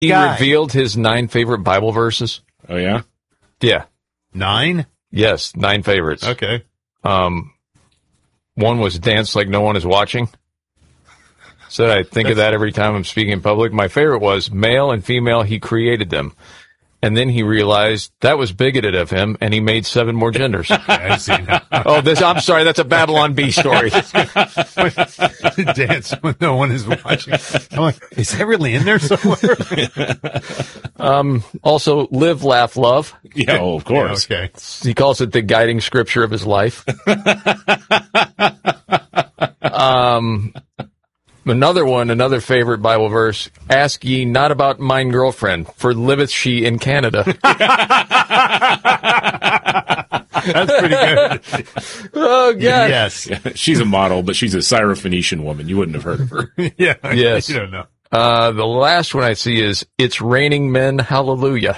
He revealed his 9 favorite Bible verses. Oh, yeah? Yeah. 9? Yes, 9 favorites. Okay. One was dance like no one is watching. So I think of that every time I'm speaking in public. My favorite was male and female, he created them. And then he realized that was bigoted of him, and he made 7 more genders. I see. I'm sorry, that's a Babylon Bee story. Dance when no one is watching. I'm like, is that really in there somewhere? Also, live, laugh, love. Yeah, of course. Yeah, okay. He calls it the guiding scripture of his life. Another favorite Bible verse, ask ye not about mine girlfriend, for liveth she in Canada. That's pretty good. Oh, God. Yes. She's a model, but she's a Syrophoenician woman. You wouldn't have heard of her. Yeah. Yes. You don't know. The last one I see is, it's raining men, hallelujah.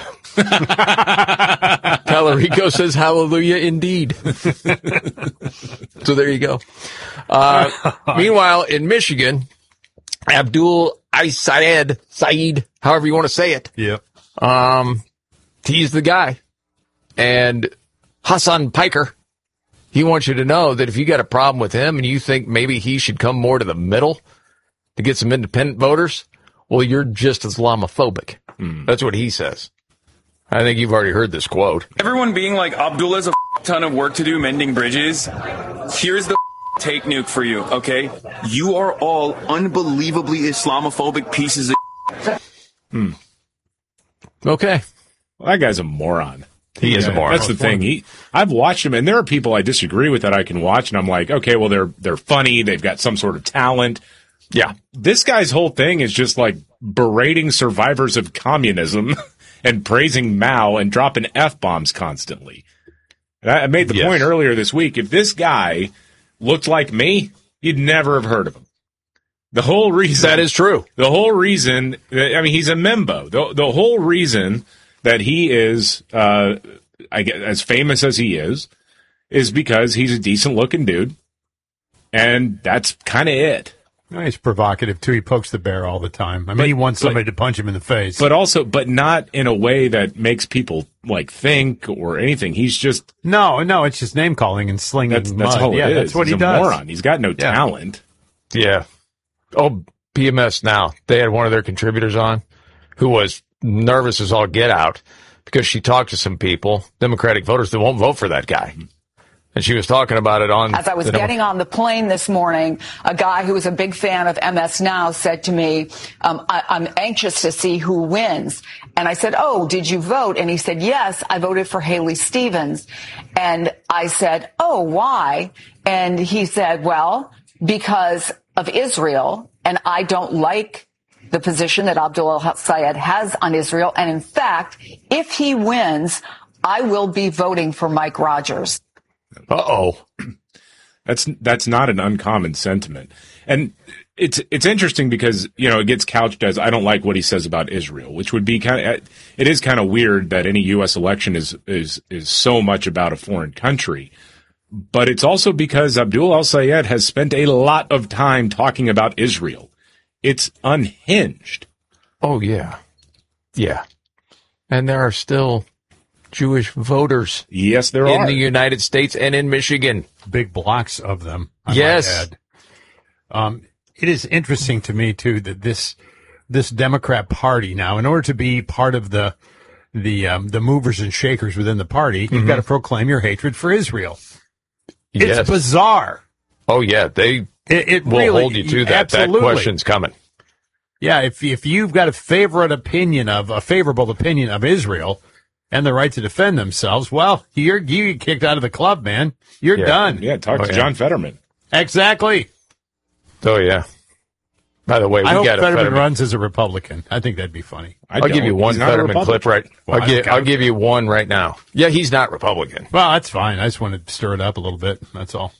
Tallarico says, hallelujah indeed. So there you go. Meanwhile, in Michigan, Abdul Said, however you want to say it. Yep. He's the guy. And Hassan Piker, he wants you to know that if you got a problem with him and you think maybe he should come more to the middle to get some independent voters, well, you're just Islamophobic. That's what he says. I think you've already heard this quote. Everyone being like, Abdullah has a ton of work to do mending bridges. Here's the take nuke for you, okay? You are all unbelievably Islamophobic pieces of Okay. Well, that guy's a moron. He is a moron. That's the thing. I've watched him, and there are people I disagree with that I can watch, and I'm like, okay, well, they're funny. They've got some sort of talent. Yeah. This guy's whole thing is just like berating survivors of communism and praising Mao and dropping F-bombs constantly. And I made the point earlier this week. If this guy looked like me, you'd never have heard of him. The whole reason... That is true. The whole reason... I mean, he's a Mimbo. The whole reason that he is as famous as he is because he's a decent-looking dude. And that's kind of it. He's provocative, too. He pokes the bear all the time. I mean, he wants somebody to punch him in the face. But not in a way that makes people, like, think or anything. He's just... No, it's just name-calling and slinging That's mud. all it is. That's what He's he does. a moron. He's got no talent. Yeah. Oh, PMS Now. They had one of their contributors on who was nervous as all get out because she talked to some people, Democratic voters, that won't vote for that guy. And she was talking about it on... As I was getting on the plane this morning, a guy who was a big fan of MS Now said to me, I'm anxious to see who wins. And I said, oh, did you vote? And he said, yes, I voted for Haley Stevens. And I said, oh, why? And he said, well, because of Israel. And I don't like the position that Abdullah Sayed has on Israel. And in fact, if he wins, I will be voting for Mike Rogers. Uh-oh. That's not an uncommon sentiment. And it's interesting because, it gets couched as I don't like what he says about Israel, which would be it is kind of weird that any US election is so much about a foreign country. But it's also because Abdul al-Sayed has spent a lot of time talking about Israel. It's unhinged. Oh, yeah. Yeah. And there are still Jewish voters. Yes, there are. In the United States and in Michigan. Big blocks of them. I yes. might add. It is interesting to me, too, that this Democrat Party now, in order to be part of the movers and shakers within the party, you've got to proclaim your hatred for Israel. It's bizarre. Oh, yeah. It will really hold you to that. Absolutely. That question's coming. Yeah, if you've got a favorable opinion of Israel and the right to defend themselves, well, you get kicked out of the club, man. You're done. Yeah, talk to John Fetterman. Exactly. Oh, yeah. By the way, I hope Fetterman runs as a Republican. I think that'd be funny. I'll give you one Fetterman clip right. Well, I'll give you one right now. Yeah, he's not Republican. Well, that's fine. I just wanted to stir it up a little bit. That's all.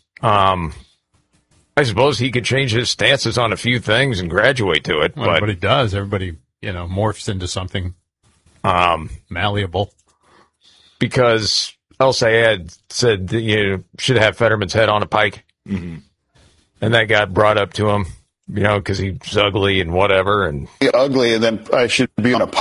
I suppose he could change his stances on a few things and graduate to it. Well, everybody does. Everybody, morphs into something malleable. Because El-Sayed said that you should have Fetterman's head on a pike. Mm-hmm. And that got brought up to him, because he's ugly and whatever. And ugly, and then I should be on a pike.